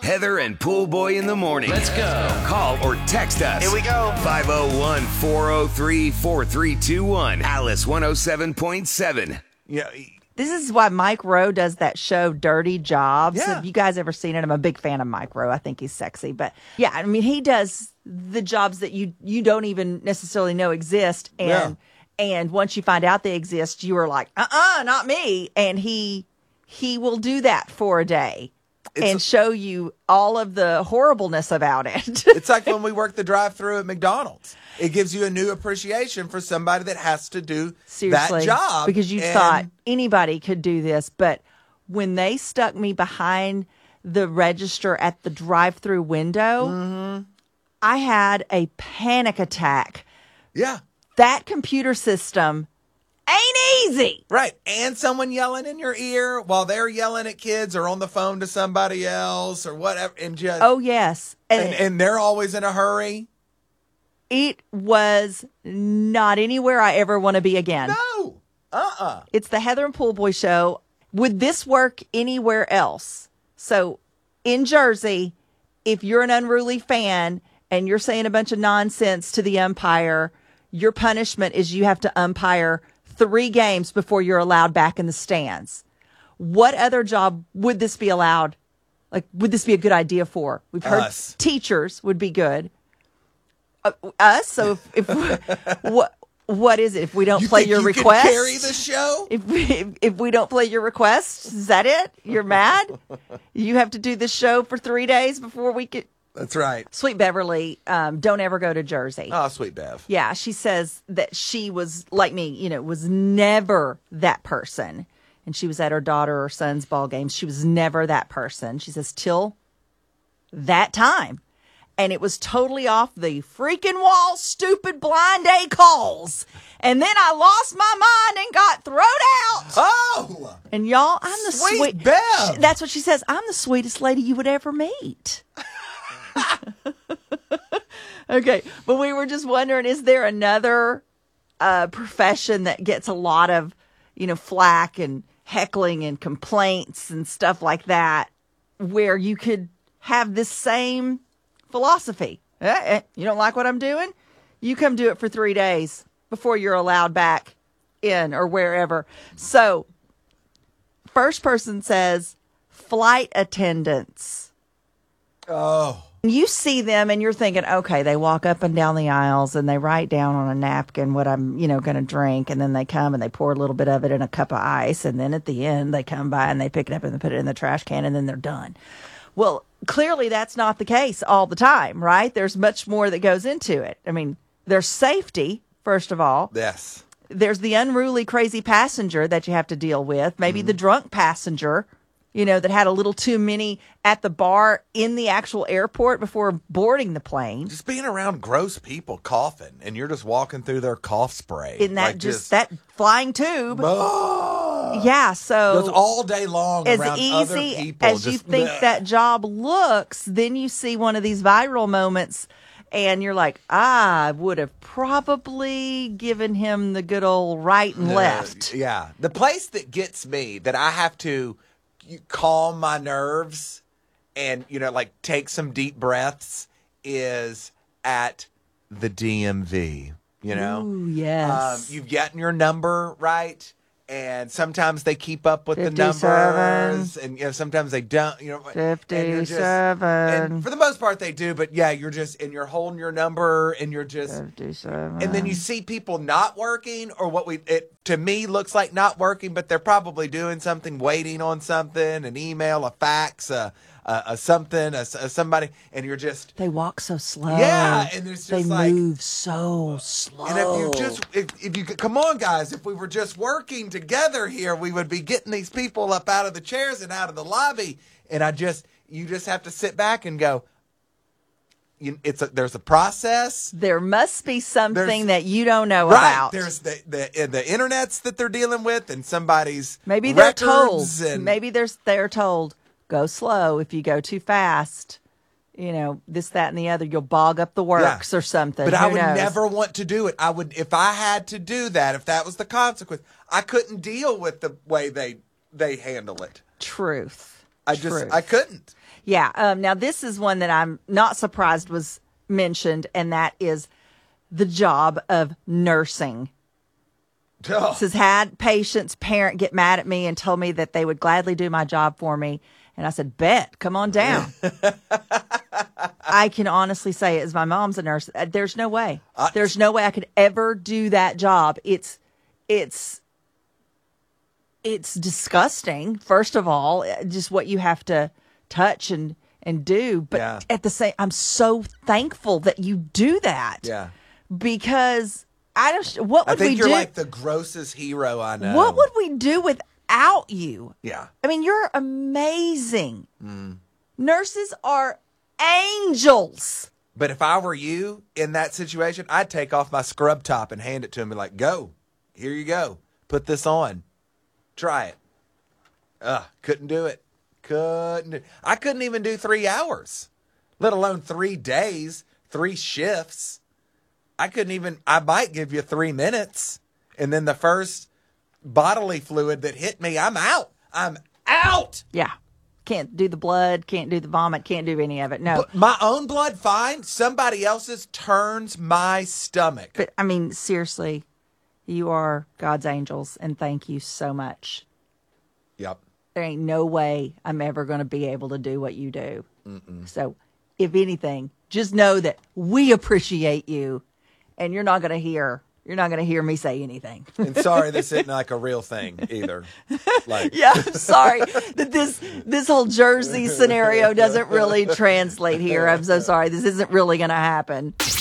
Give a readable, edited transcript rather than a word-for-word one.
Heather and Pool Boy in the morning. Let's go. Call or text us. Here we go. 501-403-4321. Alice 107.7. Yeah. This is why Mike Rowe does that show, Dirty Jobs. Yeah. Have you guys ever seen it? I'm a big fan of Mike Rowe. I think he's sexy. But yeah, I mean, he does the jobs that you don't even necessarily know exist. And once you find out they exist, you are like, not me. And he will do that for a day and show you all of the horribleness about it. It's like when we work the drive-thru at McDonald's. It gives you a new appreciation for somebody that has to do Seriously, that job. Because you thought anybody could do this. But when they stuck me behind the register at the drive-thru window, I had a panic attack. Yeah. That computer system ain't easy. Right. And someone yelling in your ear while they're yelling at kids or on the phone to somebody else or whatever. And just, Oh, yes. and they're always in a hurry. It was not anywhere I ever want to be again. No. It's the Heather and Pool Boy show. Would this work anywhere else? So in Jersey, if you're an unruly fan and you're saying a bunch of nonsense to the umpire, your punishment is you have to umpire 3 games before you're allowed back in the stands. What other job would this be allowed? Like, would this be a good idea for? We've heard Us. teachers would be good. Us? So if what is it? If we don't play think your you request, can carry the show? if we don't play your request, is that it? You're mad? You have to do this show for 3 days before we could. That's right. Sweet Beverly, don't ever go to Jersey. Oh, sweet Bev. Yeah, she says that she was like me, was never that person. And she was at her daughter or son's ball games. She was never that person. She says, till that time. And it was totally off the freaking wall, stupid blind day calls. And then I lost my mind and got thrown out. Oh! And y'all, I'm the Sweet Bev. That's what she says. I'm the sweetest lady you would ever meet. Okay, but we were just wondering, is there another profession that gets a lot of, flack and heckling and complaints and stuff like that, where you could have this same philosophy? You don't like what I'm doing? You come do it for 3 days before you're allowed back in or wherever. So, first person says flight attendants. Oh. You see them and you're thinking, okay, they walk up and down the aisles and they write down on a napkin what I'm, going to drink. And then they come and they pour a little bit of it in a cup of ice. And then at the end, they come by and they pick it up and they put it in the trash can and then they're done. Well, clearly that's not the case all the time, right? There's much more that goes into it. I mean, there's safety, first of all. Yes. There's the unruly, crazy passenger that you have to deal with. Maybe the drunk passenger, that had a little too many at the bar in the actual airport before boarding the plane. Just being around gross people coughing and you're just walking through their cough spray. Isn't that that flying tube? Oh, Yeah, so goes all day long as around other easy people. as you think that job looks, then you see one of these viral moments and you're like, I would have probably given him the good old right and left. Yeah. The place that gets me, that I have to calm my nerves and, take some deep breaths, is at the DMV, Ooh, yes. You've gotten your number right. And sometimes they keep up with 57. the numbers, and sometimes they don't. 57. And for the most part, they do. But yeah, you're holding your number, and you're just 57. And then you see people not working, or it to me looks like not working, but they're probably doing something, waiting on something, an email, a fax, somebody, and you're just. They walk so slow. Yeah, and there's just they move so slow. And if you come on, guys, if we were just working together here, we would be getting these people up out of the chairs and out of the lobby. And you just have to sit back and go. There's a process. There must be something that you don't know about. There's the internets that they're dealing with, and somebody's maybe they're told. And maybe they're told, go slow. If you go too fast, this, that, and the other, you'll bog up the works or something. But Who I would knows? never want to do it. I would, if I had to do that, if that was the consequence, I couldn't deal with the way they handle it. Truth. I couldn't. Yeah. Now, this is one that I'm not surprised was mentioned, and that is the job of nursing. Oh. This has had patients' parent get mad at me and told me that they would gladly do my job for me. And I said, bet, come on down. I can honestly say, as my mom's a nurse, there's no way. There's no way I could ever do that job. It's disgusting, first of all, just what you have to touch and do. But at the same, I'm so thankful that you do that. Yeah. Because I don't. What would we do? I think you're like the grossest hero I know. What would we do without you? Yeah. I mean, you're amazing. Nurses are angels. But if I were you in that situation, I'd take off my scrub top and hand it to him and like, go. Here you go. Put this on. Try it. Couldn't do it. I couldn't even do 3 hours, let alone 3 days, 3 shifts. I might give you 3 minutes. And then the first bodily fluid that hit me, I'm out. I'm out. Yeah. Can't do the blood, can't do the vomit, can't do any of it. No. But my own blood, fine. Somebody else's turns my stomach. But I mean, seriously, you are God's angels, and thank you so much. Yep. There ain't no way I'm ever going to be able to do what you do. So, if anything, just know that we appreciate you, and you're not going to hear me say anything. And sorry, this isn't like a real thing either. Like, Yeah, I'm sorry that this whole Jersey scenario doesn't really translate here. I'm so sorry. This isn't really going to happen.